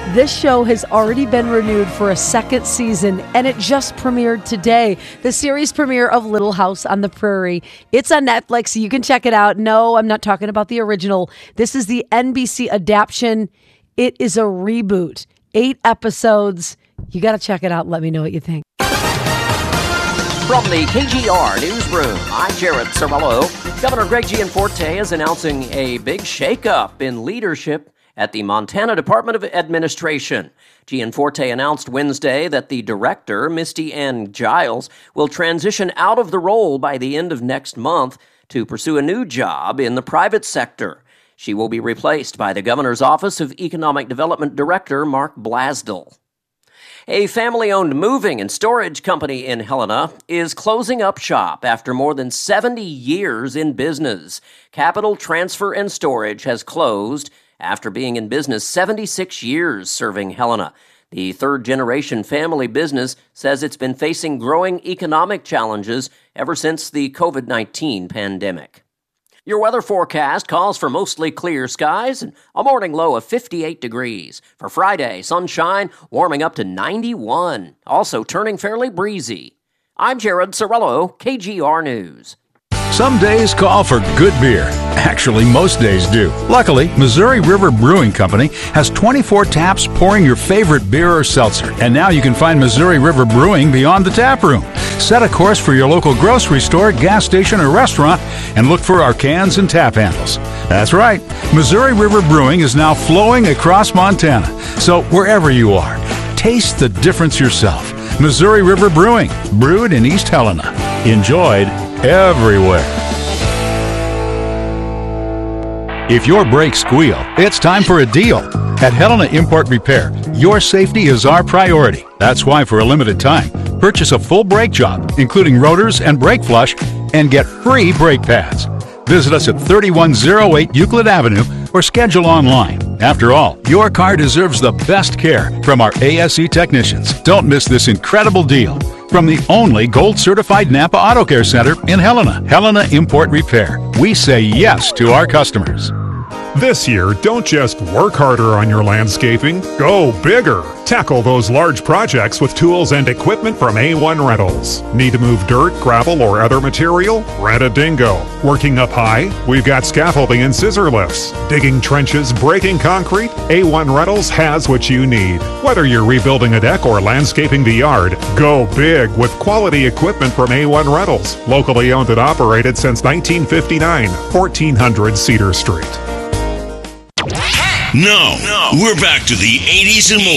This show has already been renewed for a second season, and it just premiered today. The series premiere of Little House on the Prairie. It's on Netflix, so you can check it out. No, I'm not talking about the original. This is the NBC adaptation. It is a reboot. 8 episodes. You got to check it out. Let me know what you think. From the KGR Newsroom, I'm Jared Sorello. Governor Greg Gianforte is announcing a big shakeup in leadership at the Montana Department of Administration. Gianforte announced Wednesday that the director, Misty Ann Giles, will transition out of the role by the end of next month to pursue a new job in the private sector. She will be replaced by the governor's Office of Economic Development Director, Mark Blasdell. A family-owned moving and storage company in Helena is closing up shop after more than 70 years in business. Capital Transfer and Storage has closed after being in business 76 years serving Helena. The third-generation family business says it's been facing growing economic challenges ever since the COVID-19 pandemic. Your weather forecast calls for mostly clear skies and a morning low of 58 degrees. For Friday, sunshine warming up to 91, also turning fairly breezy. I'm Jared Sorello, KGR News. Some days call for good beer. Actually, most days do. Luckily, Missouri River Brewing Company has 24 taps pouring your favorite beer or seltzer. And now you can find Missouri River Brewing beyond the tap room. Set a course for your local grocery store, gas station, or restaurant and look for our cans and tap handles. That's right. Missouri River Brewing is now flowing across Montana. So wherever you are, taste the difference yourself. Missouri River Brewing, brewed in East Helena. Enjoyed everywhere. If your brakes squeal, it's time for a deal. At Helena Import Repair, your safety is our priority. That's why for a limited time, purchase a full brake job, including rotors and brake flush, and get free brake pads. Visit us at 3108 Euclid Avenue or schedule online. After all, your car deserves the best care from our ASE technicians. Don't miss this incredible deal from the only gold-certified Napa Auto Care Center in Helena. Helena Import Repair. We say yes to our customers. This year, don't just work harder on your landscaping, go bigger. Tackle those large projects with tools and equipment from A1 Rentals. Need to move dirt, gravel, or other material? Rent a Dingo. Working up high? We've got scaffolding and scissor lifts. Digging trenches, breaking concrete? A1 Rentals has what you need. Whether you're rebuilding a deck or landscaping the yard, go big with quality equipment from A1 Rentals. Locally owned and operated since 1959, 1400 Cedar Street. No, we're back to the 80s and more.